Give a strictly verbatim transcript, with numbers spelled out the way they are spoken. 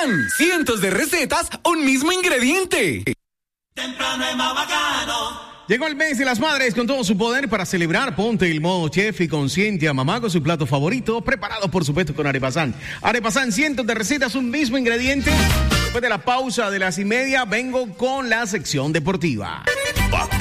Arepazán, cientos de recetas, un mismo ingrediente. Temprano es más bacano. Llegó el mes de las madres con todo su poder para celebrar. Ponte el modo chef y consiente a mamá con su plato favorito, preparado por supuesto con Arepazán. Arepazán, cientos de recetas, un mismo ingrediente. Después de la pausa de las y media, vengo con la sección deportiva.